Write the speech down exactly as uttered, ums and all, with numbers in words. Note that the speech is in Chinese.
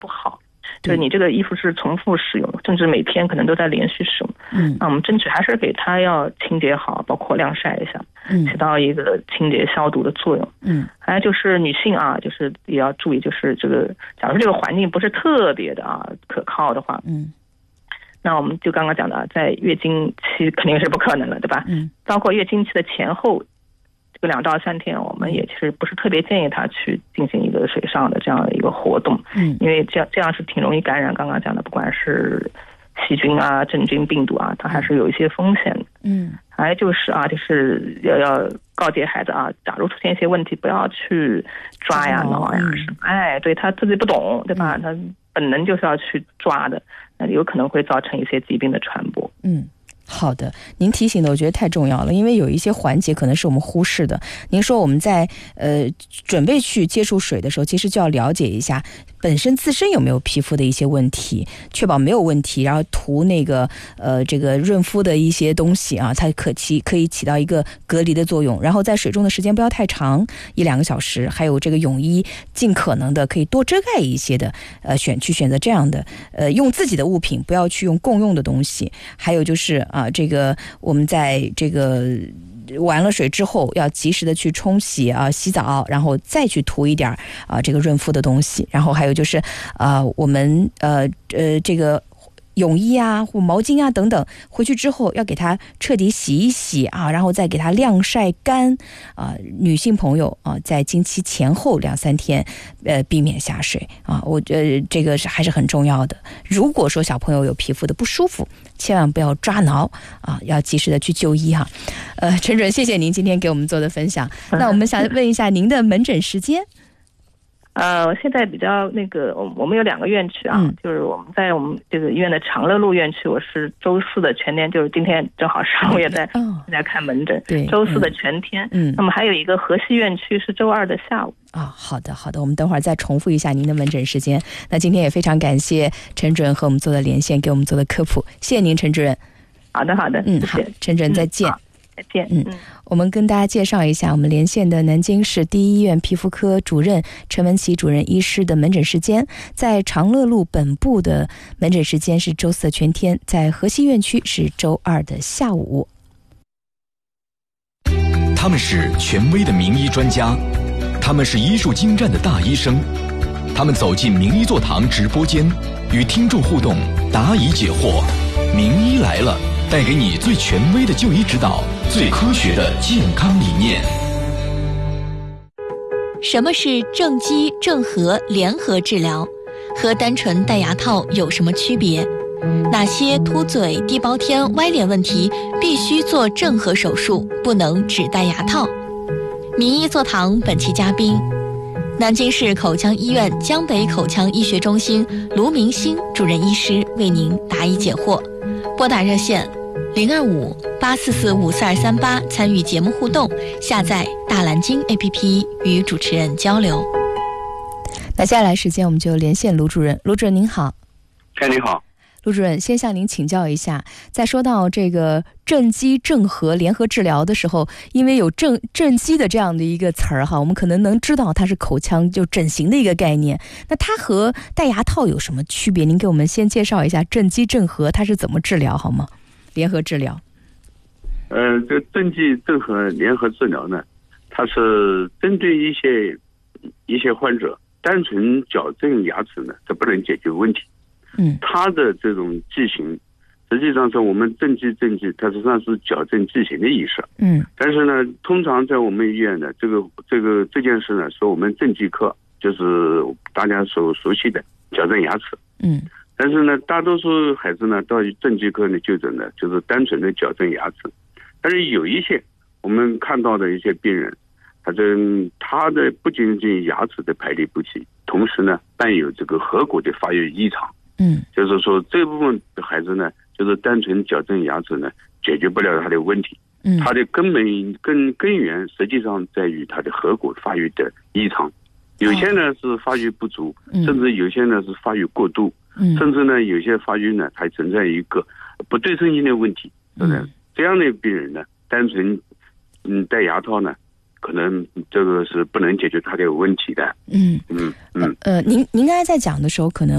不好。就是你这个衣服是重复使用，甚至每天可能都在连续使用。嗯，那我们争取还是给它要清洁好，包括晾晒一下，嗯，起到一个清洁消毒的作用。嗯，还有就是女性啊，就是也要注意，就是这个，假如这个环境不是特别的啊可靠的话，嗯，那我们就刚刚讲的，在月经期肯定是不可能了，对吧？嗯，包括月经期的前后。这个两到三天，我们也其实不是特别建议他去进行一个水上的这样的一个活动，嗯，因为这样这样是挺容易感染。刚刚讲的，不管是细菌啊、真菌、病毒啊，它还是有一些风险的。嗯，还有就是啊，就是要要告诫孩子啊，假如出现一些问题，不要去抓呀、挠呀什么，哎，对他自己不懂，对吧？他本能就是要去抓的，那有可能会造成一些疾病的传播。嗯。 好的，您提醒的我觉得太重要了，因为有一些环节可能是我们忽视的。您说我们在呃准备去接触水的时候，其实就要了解一下本身自身有没有皮肤的一些问题，确保没有问题，然后涂那个呃这个润肤的一些东西啊，它可起可以起到一个隔离的作用。然后在水中的时间不要太长，一两个小时。还有这个泳衣尽可能的可以多遮盖一些的，呃选去选择这样的，呃用自己的物品，不要去用共用的东西。还有就是啊。啊，这个我们在这个玩了水之后要及时的去冲洗啊、洗澡，然后再去涂一点啊这个润肤的东西。然后还有就是啊，我们呃呃这个泳衣啊或毛巾啊等等，回去之后要给它彻底洗一洗啊，然后再给它晾晒干啊。女性朋友啊，在经期前后两三天，呃，避免下水啊。我觉得这个是还是很重要的。如果说小朋友有皮肤的不舒服，千万不要抓挠啊，要及时的去就医哈。呃，陈主任，谢谢您今天给我们做的分享。那我们想问一下您的门诊时间。 呃，现在比较那个，我我们有两个院区啊，嗯、就是我们在我们这个医院的长乐路院区，我是周四的全天，就是今天正好上午也在在看门诊，对，周四的全天。嗯，那么还有一个河西院区是周二的下午。 啊、哦，好的好的，我们等会儿再重复一下您的门诊时间。那今天也非常感谢陈主任和我们做的连线，给我们做的科普，谢谢您，陈主任。 好的好的， 嗯，好，陈主任再见。 嗯再见。 嗯，我们跟大家介绍一下我们连线的南京市第一医院皮肤科主任陈文琪主任医师的门诊时间。在长乐路本部的门诊时间是周四的全天，在河西院区是周二的下午。 他们是权威的名医专家，他们是医术精湛的大医生，他们走进名医座堂直播间，与听众互动，答疑解惑。名医来了，带给你最权威的就医指导，最科学的健康理念。 什么是正畸正颌联合治疗？和单纯戴牙套有什么区别？哪些凸嘴、地包天、歪脸问题必须做正颌手术，不能只戴牙套？名医座堂本期嘉宾，南京市口腔医院江北口腔医学中心卢明星主任医师为您答疑解惑。拨打热线零二五八四四五四二三八参与节目互动，下载大蓝鲸 A P P 与主持人交流。 那接下来时间我们就连线卢主任。卢主任您好。 哎，你好。 卢主任，先向您请教一下，在说到这个正畸正颌联合治疗的时候，因为有正正畸的这样的一个词儿哈，我们可能能知道它是口腔就整形的一个概念。那它和戴牙套有什么区别？您给我们先介绍一下正畸正颌它是怎么治疗好吗？联合治疗。 呃，这正畸正颌联合治疗呢，它是针对一些一些患者单纯矫正牙齿呢，这不能解决问题。嗯，它的这种畸形，实际上是我们正畸正畸，它实际上是矫正畸形的意思。嗯，但是呢，通常在我们医院呢，这个这个这件事呢，是我们正畸科，就是大家所熟悉的矫正牙齿。嗯，但是呢，大多数孩子呢，到正畸科呢就诊呢，就是单纯的矫正牙齿。但是有一些我们看到的一些病人，他这他的不仅仅牙齿的排列不齐，同时呢，伴有这个颌骨的发育异常。嗯，就是说这部分的孩子呢，就是单纯矫正牙齿呢，解决不了他的问题。嗯，他的根本根根源实际上在于他的颌骨发育的异常，有些呢是发育不足，甚至有些呢是发育过度，嗯，甚至呢有些发育呢还存在一个不对称性的问题。嗯，这样的病人呢，单纯嗯戴牙套呢，可能这个是不能解决他的问题的。嗯嗯嗯。 呃，您您刚才在讲的时候，可能